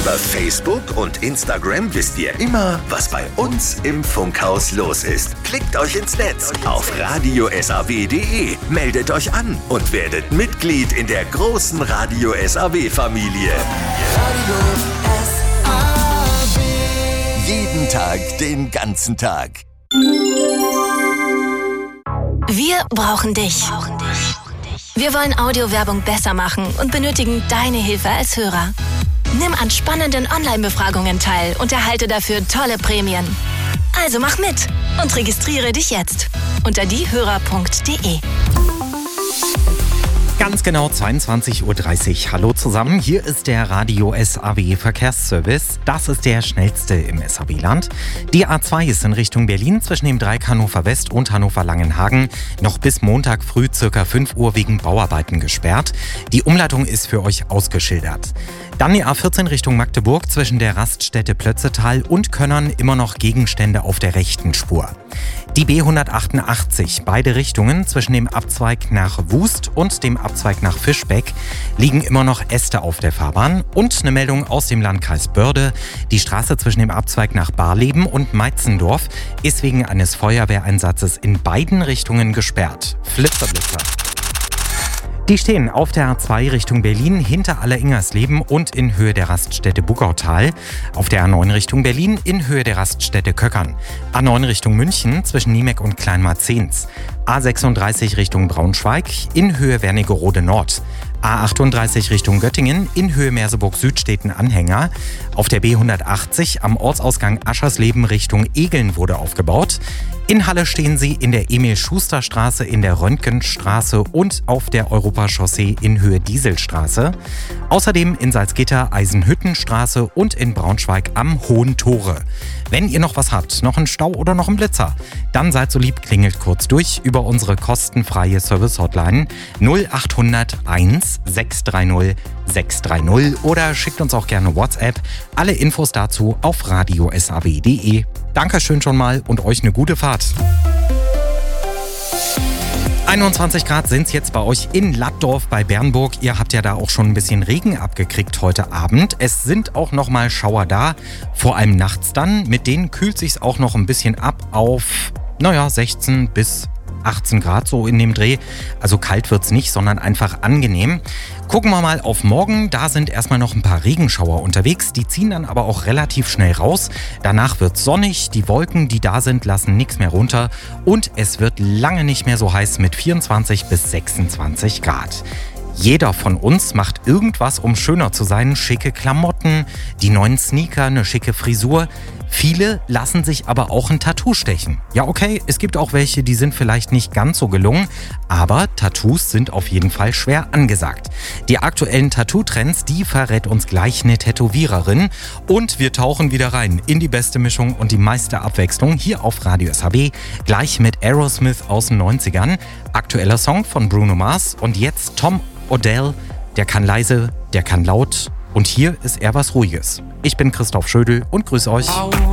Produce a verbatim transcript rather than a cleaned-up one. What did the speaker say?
Über Facebook und Instagram wisst ihr immer, was bei uns im Funkhaus los ist. Klickt euch ins Netz auf radio s a w punkt d e, meldet euch an und werdet Mitglied in der großen Radio S A W-Familie. Radio S A W. Jeden Tag, den ganzen Tag. Wir brauchen dich. Wir wollen Audiowerbung besser machen und benötigen deine Hilfe als Hörer. Nimm an spannenden Online-Befragungen teil und erhalte dafür tolle Prämien. Also mach mit und registriere dich jetzt unter diehörer punkt d e. Ganz genau zweiundzwanzig Uhr dreißig. Hallo zusammen, hier ist der Radio S A W Verkehrsservice. Das ist der schnellste im S A W-Land. Die A zwei ist in Richtung Berlin zwischen dem Dreieck Hannover West und Hannover Langenhagen noch bis Montag früh ca. fünf Uhr wegen Bauarbeiten gesperrt. Die Umleitung ist für euch ausgeschildert. Dann die A vierzehn Richtung Magdeburg zwischen der Raststätte Plötzetal und Könnern immer noch Gegenstände auf der rechten Spur. Die B hundertachtundachtzig, beide Richtungen zwischen dem Abzweig nach Wust und dem Abzweig nach Fischbeck liegen immer noch Äste auf der Fahrbahn. Und eine Meldung aus dem Landkreis Börde. Die Straße zwischen dem Abzweig nach Barleben und Meitzendorf ist wegen eines Feuerwehreinsatzes in beiden Richtungen gesperrt. Flitzerblitzer. Die stehen auf der A zwei Richtung Berlin hinter Alleringersleben und in Höhe der Raststätte Buggautal. Auf der A neun Richtung Berlin in Höhe der Raststätte Köckern. A neun Richtung München zwischen Niemeck und Kleinmarzens. A sechsunddreißig Richtung Braunschweig in Höhe Wernigerode Nord. A achtunddreißig Richtung Göttingen in Höhe Merseburg-Süd steht ein Anhänger. Auf der B hundertachtzig am Ortsausgang Aschersleben Richtung Egeln wurde aufgebaut. In Halle stehen sie in der Emil-Schuster-Straße, in der Röntgenstraße und auf der Europachaussee in Höhe Dieselstraße. Außerdem in Salzgitter Eisenhüttenstraße und in Braunschweig am Hohen Tore. Wenn ihr noch was habt, noch einen Stau oder noch einen Blitzer, dann seid so lieb, klingelt kurz durch über unsere kostenfreie Service-Hotline null acht hundert eins sechs drei null sechs drei null oder schickt uns auch gerne WhatsApp. Alle Infos dazu auf radio s a w punkt d e. Dankeschön schon mal und euch eine gute Fahrt. einundzwanzig Grad sind es jetzt bei euch in Laddorf bei Bernburg. Ihr habt ja da auch schon ein bisschen Regen abgekriegt heute Abend. Es sind auch noch mal Schauer da, vor allem nachts dann. Mit denen kühlt sich's auch noch ein bisschen ab auf, naja, sechzehn bis achtzehn Grad so in dem Dreh. Also kalt wird's nicht, sondern einfach angenehm. Gucken wir mal auf morgen. Da sind erstmal noch ein paar Regenschauer unterwegs. Die ziehen dann aber auch relativ schnell raus. Danach wird's sonnig. Die Wolken, die da sind, lassen nichts mehr runter. Und es wird lange nicht mehr so heiß mit vierundzwanzig bis sechsundzwanzig Grad. Jeder von uns macht irgendwas, um schöner zu sein. Schicke Klamotten, die neuen Sneaker, eine schicke Frisur. Viele lassen sich aber auch ein Tattoo stechen. Ja, okay, es gibt auch welche, die sind vielleicht nicht ganz so gelungen, aber Tattoos sind auf jeden Fall schwer angesagt. Die aktuellen Tattoo-Trends, die verrät uns gleich eine Tätowiererin. Und wir tauchen wieder rein in die beste Mischung und die meiste Abwechslung hier auf Radio S A W. Gleich mit Aerosmith aus den neunzigern. Aktueller Song von Bruno Mars und jetzt Tom Odell. Der kann leise, der kann laut. Und hier ist eher was Ruhiges. Ich bin Christoph Schödel und grüße euch.